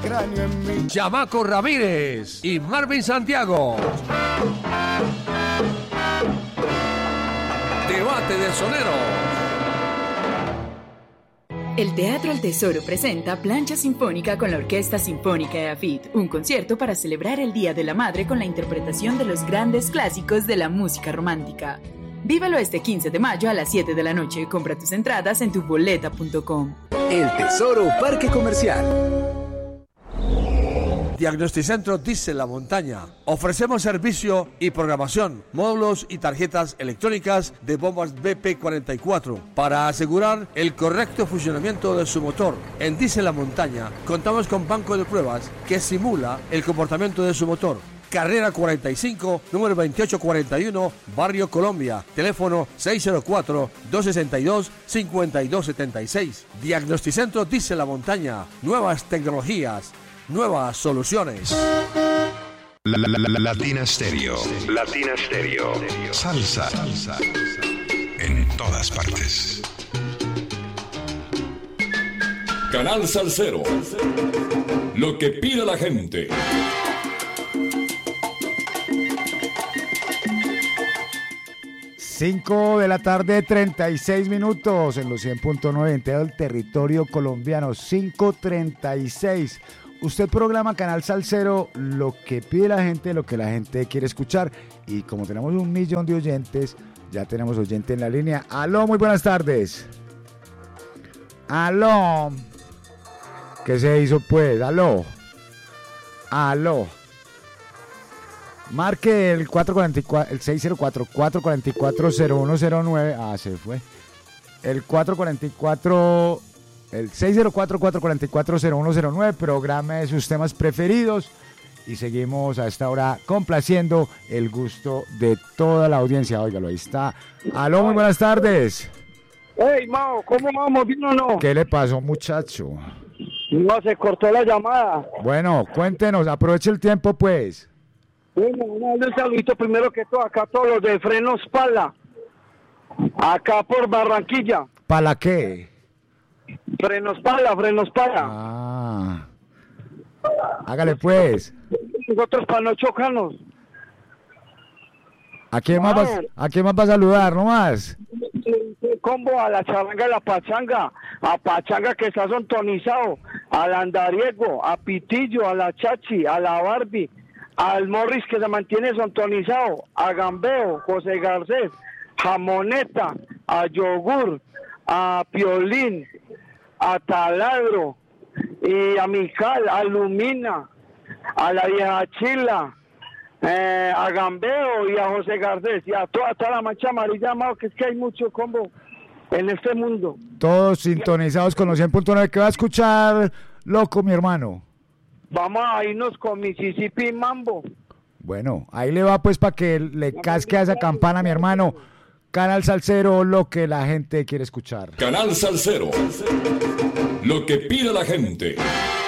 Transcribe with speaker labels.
Speaker 1: cráneo en mí.
Speaker 2: Chamaco Ramírez y Marvin Santiago. Debate de soneros.
Speaker 3: El Teatro El Tesoro presenta Plancha Sinfónica con la Orquesta Sinfónica de AFIT, un concierto para celebrar el Día de la Madre con la interpretación de los grandes clásicos de la música romántica. Vívelo este 15 de mayo a las 7 de la noche. Compra tus entradas en tuboleta.com.
Speaker 1: El Tesoro Parque Comercial.
Speaker 2: Diagnosticentro Diesel La Montaña. Ofrecemos servicio y programación, módulos y tarjetas electrónicas de bombas BP44 para asegurar el correcto funcionamiento de su motor. En Diesel La Montaña contamos con banco de pruebas que simula el comportamiento de su motor. Carrera 45, número 2841, Barrio Colombia. Teléfono 604-262-5276. Diagnosticentro Diesel La Montaña. Nuevas tecnologías, nuevas soluciones.
Speaker 4: Latina Stereo. Latina Stereo. Salsa. En todas partes.
Speaker 5: Canal Salsero. Lo que pide la gente.
Speaker 6: Cinco de la tarde, 36 minutos en los 100.9 en todo el territorio colombiano. 5:36. Usted programa Canal Salsero, lo que pide la gente, lo que la gente quiere escuchar. Y como tenemos 1 millón de oyentes, ya tenemos oyente en la línea. Aló, muy buenas tardes. Aló. ¿Qué se hizo pues? Aló. Aló. Marque el 444, el 604-444-0109. Ah, se fue. El 444, el 604-444-0109. Programe sus temas preferidos. Y seguimos a esta hora complaciendo el gusto de toda la audiencia. Óigalo, ahí está. Aló, muy buenas tardes.
Speaker 7: Hey, Mao, ¿cómo vamos? ¿Bien o no?
Speaker 6: ¿Qué le pasó, muchacho?
Speaker 7: No, se cortó la llamada.
Speaker 6: Bueno, cuéntenos, aproveche el tiempo, pues.
Speaker 7: Bueno, un saludito primero que todo, acá todos los de Frenos Pala, acá por Barranquilla.
Speaker 6: ¿Para qué?
Speaker 7: Frenos Pala.
Speaker 6: Ah, hágale pues.
Speaker 7: Nosotros para no chocarnos.
Speaker 6: ¿A quién más va a saludar, nomás?
Speaker 7: Combo a la charanga, a la pachanga, a pachanga que está sintonizado, al andariego, a Pitillo, a la Chachi, a la Barbie, al Morris que se mantiene sintonizado, a Gambeo, José Garcés, Jamoneta, a Yogur, a Piolín, a Taladro, y a Mical, a Lumina, a la vieja Chila, a Gambeo y a José Garcés, y a toda la mancha amarilla, amado, que es que hay mucho combo en este mundo.
Speaker 6: Todos sintonizados con los 100.9. ¿Qué va a escuchar, loco, mi hermano?
Speaker 7: Vamos a irnos con Mississippi Mambo.
Speaker 6: Bueno, ahí le va pues para que le casque a esa campana, mi hermano. Canal Salsero, lo que la gente quiere escuchar.
Speaker 5: Canal Salsero. Lo que pide la gente.